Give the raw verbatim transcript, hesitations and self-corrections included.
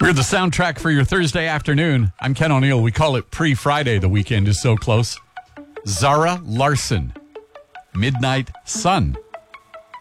We're the soundtrack for your Thursday afternoon. I'm Ken O'Neill. We call it pre-Friday. The weekend is so close. Zara Larsson, Midnight Sun.